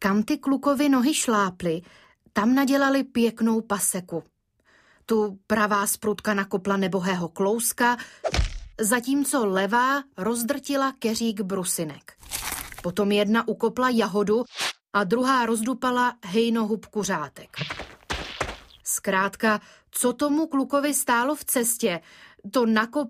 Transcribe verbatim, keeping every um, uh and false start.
Kam ty klukovi nohy šláply, tam nadělali pěknou paseku. Tu pravá sprutka nakopla nebohého klouska, zatímco levá rozdrtila keřík brusinek. Potom jedna ukopla jahodu a druhá rozdupala hejnohub kuřátek. Zkrátka, co tomu klukovi stálo v cestě, to nakop